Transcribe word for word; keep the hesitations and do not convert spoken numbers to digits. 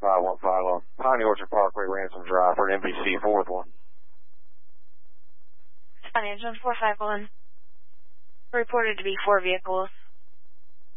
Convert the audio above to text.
five one five on Piney Orchard Parkway, Ransom Drive for an N B C four with one. Financial four five one. Reported to be four vehicles.